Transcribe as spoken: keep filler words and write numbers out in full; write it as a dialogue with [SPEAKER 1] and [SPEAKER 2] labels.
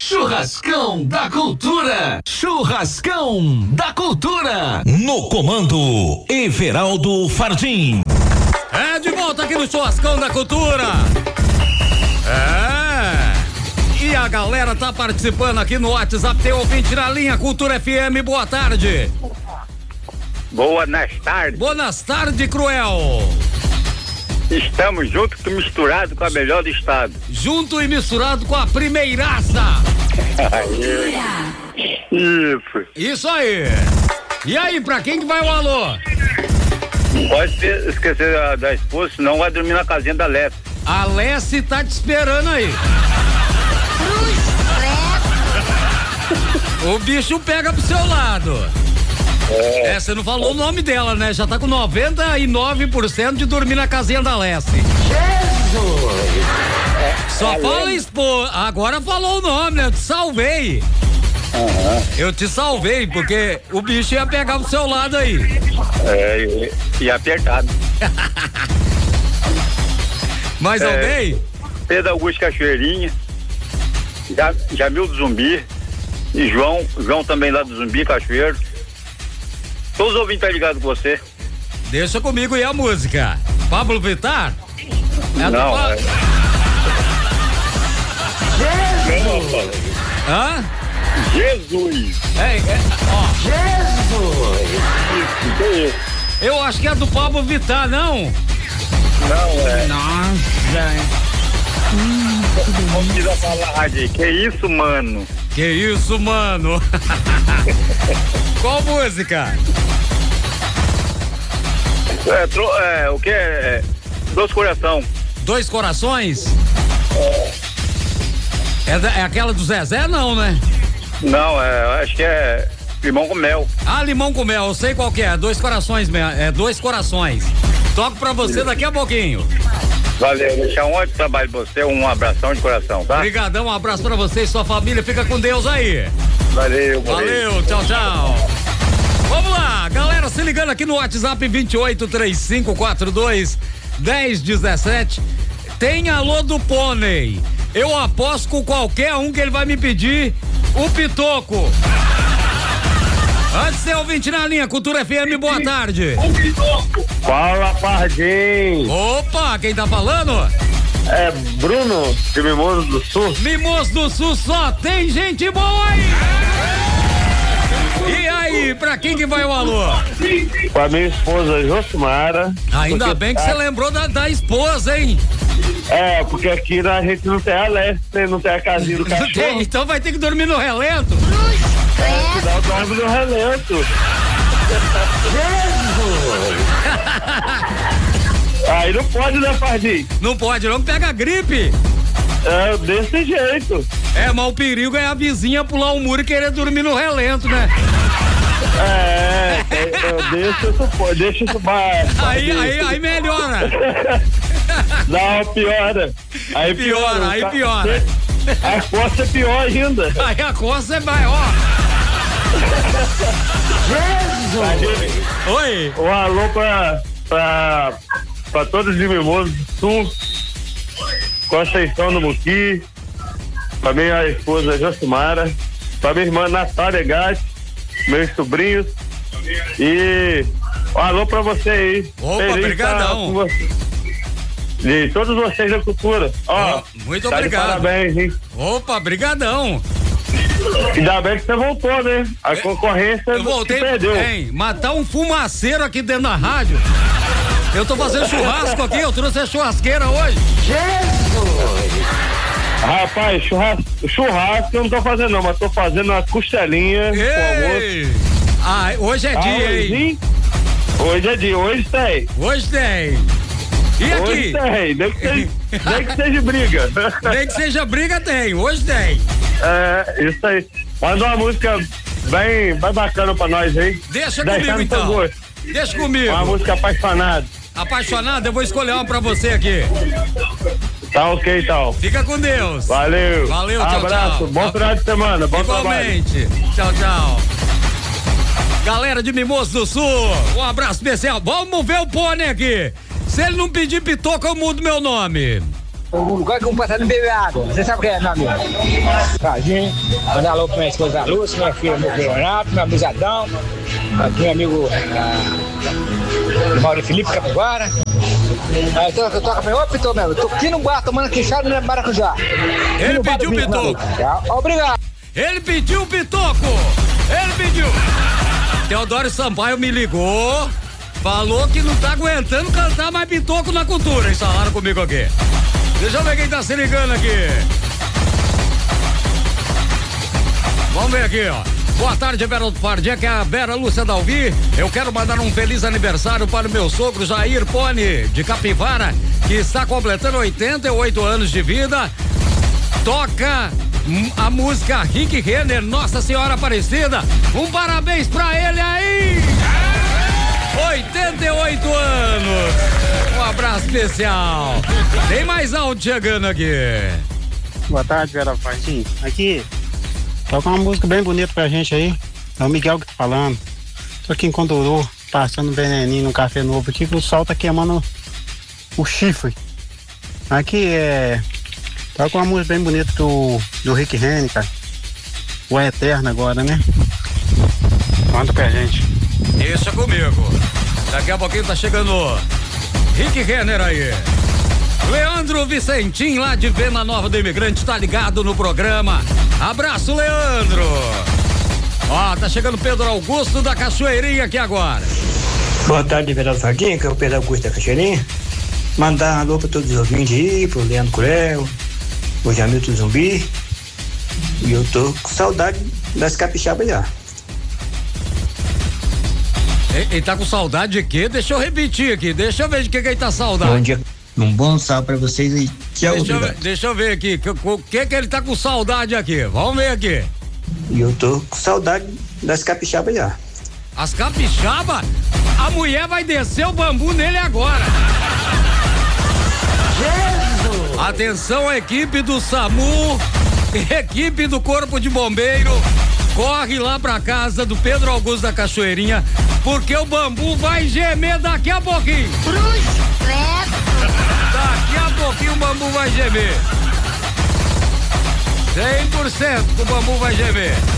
[SPEAKER 1] Churrascão da Cultura. Churrascão da Cultura. No comando, Everaldo Fardim.
[SPEAKER 2] É de volta aqui no Churrascão da Cultura. É. E a galera tá participando aqui no WhatsApp. Tem ouvinte na linha Cultura F M. Boa tarde.
[SPEAKER 3] Boas tardes.
[SPEAKER 2] Boas tardes, Cruel.
[SPEAKER 3] Estamos juntos e misturados com a melhor do estado.
[SPEAKER 2] Junto e misturado com a primeiraça.
[SPEAKER 3] Isso.
[SPEAKER 2] Isso aí. E aí, pra quem que vai o alô?
[SPEAKER 3] Não pode ter, esquecer da, da esposa, senão vai dormir na casinha da Leste.
[SPEAKER 2] A Leste tá te esperando aí. O bicho pega pro seu lado. É. é, você não falou o nome dela, né? Já tá com noventa e nove por cento de dormir na casinha da Leste. Jesus! Só é fala esposa. Agora falou o nome, né? Eu te salvei. Uhum. Eu te salvei, porque o bicho ia pegar pro seu lado aí.
[SPEAKER 3] É, e, e apertado.
[SPEAKER 2] Mais é, alguém?
[SPEAKER 3] Pedro Augusto Cachoeirinha, Jamil do Zumbi e João, João também lá do Zumbi, Cachoeiro. Todos os ouvintes estão ligados com você.
[SPEAKER 2] Deixa comigo e a música. Pablo Vittar? É
[SPEAKER 3] Não,
[SPEAKER 2] pa...
[SPEAKER 3] é...
[SPEAKER 2] Jesus! Hã?
[SPEAKER 3] Jesus!
[SPEAKER 2] É, é, ó.
[SPEAKER 3] Jesus!
[SPEAKER 2] Eu acho que é do Pablo Vittar, não?
[SPEAKER 3] Não, é.
[SPEAKER 2] Nossa.
[SPEAKER 3] Hum, não precisa falar, Rádio. Que isso, mano?
[SPEAKER 2] Que isso, mano? Qual música?
[SPEAKER 3] É, tro, é o que é? Dois Coração.
[SPEAKER 2] Dois Corações? É. É, da, é aquela do Zezé, não, né?
[SPEAKER 3] Não, é, acho que é Limão com Mel.
[SPEAKER 2] Ah, Limão com Mel, eu sei qual que é. Dois Corações, é Dois Corações. Toco pra você daqui a pouquinho.
[SPEAKER 3] Valeu, deixar um ótimo trabalho pra você, um abração de coração, tá?
[SPEAKER 2] Obrigadão, um abraço pra você e sua família, fica com Deus aí.
[SPEAKER 3] Valeu,
[SPEAKER 2] valeu. Valeu, tchau, tchau. Vamos lá, galera, se ligando aqui no WhatsApp vinte e oito, trinta e cinco, quarenta e dois, dez, dezessete. Tem alô do Pônei. Eu aposto com qualquer um que ele vai me pedir o pitoco. Antes de ser ouvinte na linha, Cultura F M, boa tarde.
[SPEAKER 3] Fala, Pardim.
[SPEAKER 2] Opa, quem tá falando?
[SPEAKER 3] É Bruno, de Mimoso do Sul.
[SPEAKER 2] Mimoso do Sul, só tem gente boa aí. E aí, pra quem que vai o alô?
[SPEAKER 3] Com a minha esposa Josimara.
[SPEAKER 2] Ainda porque, bem que você ah, lembrou da, da esposa, hein?
[SPEAKER 3] É, porque aqui a gente não tem a Leste, não tem a casinha do cachorro.
[SPEAKER 2] Tem, então vai ter que dormir no relento.
[SPEAKER 3] É, que dá o dorme no relento. Aí não pode, né, Pardim?
[SPEAKER 2] Não pode, não pega gripe.
[SPEAKER 3] É, desse jeito.
[SPEAKER 2] É, mas o perigo é a vizinha pular o muro e querer dormir no relento, né?
[SPEAKER 3] É, eu deixo isso, deixa isso mais.
[SPEAKER 2] Aí, aí, aí melhora.
[SPEAKER 3] Não, piora. Aí
[SPEAKER 2] piora, piora aí piora.
[SPEAKER 3] A coça é pior ainda.
[SPEAKER 2] Aí a coça é maior.
[SPEAKER 3] Jesus!
[SPEAKER 2] Oi.
[SPEAKER 3] Um alô pra, pra, pra todos de Mimoso do Sul, Conceição do Muqui, pra minha esposa Josimara, pra minha irmã Natália Gatti, meus sobrinhos e um alô pra você aí.
[SPEAKER 2] Opa, brigadão.
[SPEAKER 3] De todos vocês da cultura. Ó,
[SPEAKER 2] oh, muito
[SPEAKER 3] tá
[SPEAKER 2] obrigado.
[SPEAKER 3] Parabéns, hein?
[SPEAKER 2] Opa, brigadão.
[SPEAKER 3] Ainda bem que você voltou, né? A eu, concorrência
[SPEAKER 2] eu voltei,
[SPEAKER 3] perdeu.
[SPEAKER 2] Hein, matar um fumaceiro aqui dentro da rádio. Eu tô fazendo churrasco aqui, eu trouxe a churrasqueira hoje.
[SPEAKER 3] Jesus! Rapaz, churrasco, churrasco eu não tô fazendo não, mas tô fazendo uma costelinha.
[SPEAKER 2] Ei. Ah, hoje é dia, ah, hein?
[SPEAKER 3] Hoje é dia, hoje tem.
[SPEAKER 2] Hoje tem. E aqui?
[SPEAKER 3] Hoje tem, nem que seja, nem que seja briga.
[SPEAKER 2] Nem que seja briga tem, hoje tem.
[SPEAKER 3] É, isso aí. Manda uma música bem, bem bacana pra nós aí.
[SPEAKER 2] Deixa comigo então. Deixa comigo.
[SPEAKER 3] Uma música apaixonada.
[SPEAKER 2] Apaixonada? Eu vou escolher uma pra você aqui.
[SPEAKER 3] Tá ok, então.
[SPEAKER 2] Fica com Deus.
[SPEAKER 3] Valeu.
[SPEAKER 2] Valeu, tchau,
[SPEAKER 3] abraço,
[SPEAKER 2] tchau.
[SPEAKER 3] Bom final de semana, bom
[SPEAKER 2] Igualmente.
[SPEAKER 3] trabalho.
[SPEAKER 2] Tchau, tchau. Galera de Mimoso do Sul, um abraço especial. Vamos ver o Pônei aqui. Se ele não pedir pitoca, eu mudo meu nome.
[SPEAKER 4] um lugar que um passado não bebe água. Você sabe o que é, meu amigo? Tadinho. Mandar alô pra minha esposa Lúcia, minha filha, meu filho Renato, meu amigo Zadão, meu amigo ah, Mauro Felipe Capoguara. Aí eu tô, tô, ô, Pitô, meu, eu tô aqui no bar tomando queixado no maracujá.
[SPEAKER 2] Ele pediu o pitoco.
[SPEAKER 4] Obrigado.
[SPEAKER 2] Ele pediu o pitoco. Ele pediu. Teodoro Sampaio me ligou, falou que não tá aguentando cantar mais pitoco na cultura. Eles falaram comigo aqui. Deixa eu ver quem tá se ligando aqui. Vamos ver aqui, ó. Boa tarde, Vera Fardia, que é a Vera Lúcia Dalvi. Eu quero mandar um feliz aniversário para o meu sogro Jair Pone, de Capivara, que está completando oitenta e oito anos de vida. Toca a música Rick Renner, Nossa Senhora Aparecida. Um parabéns pra ele aí! oitenta e oito anos. Um abraço especial. Tem mais áudio chegando aqui.
[SPEAKER 5] Boa tarde, Vera Fardim. Aqui, toca uma música bem bonita pra gente aí. É o Miguel que tá falando. Tô aqui em Condorô, passando um veneninho num café novo aqui, que o sol tá queimando o chifre. Aqui é... Toca uma música bem bonita do, do Rick Renner, cara. O Eterno agora, né? Manda pra gente.
[SPEAKER 2] Deixa comigo. Daqui a pouquinho tá chegando Rick Renner aí. Leandro Vicentim, lá de Venda Nova do Imigrante, tá ligado no programa. Abraço, Leandro. Ó, tá chegando Pedro Augusto da Cachoeirinha aqui agora.
[SPEAKER 6] Boa tarde, Vera Fardinha, que é o Pedro Augusto da Cachoeirinha. Mandar um alô pra todos os ouvintes aí, pro Leandro Curel, o Jamilton Zumbi. E eu tô com saudade das capixabas já.
[SPEAKER 2] Ele tá com saudade de quê? Deixa eu repetir aqui, deixa eu ver de que que ele tá saudade.
[SPEAKER 6] Bom dia, um bom sábado pra vocês aí. Tchau,
[SPEAKER 2] deixa eu ver, deixa eu ver aqui, o que que ele tá com saudade aqui? Vamos ver aqui.
[SPEAKER 6] E eu tô com saudade das capixabas já.
[SPEAKER 2] As capixabas? A mulher vai descer o bambu nele agora. Jesus! Atenção, equipe do SAMU, equipe do Corpo de Bombeiro, corre lá pra casa do Pedro Augusto da Cachoeirinha, porque o bambu vai gemer daqui a pouquinho.
[SPEAKER 7] Bruxo, credo.
[SPEAKER 2] Daqui a pouquinho o bambu vai gemer. cem por cento que o bambu vai gemer.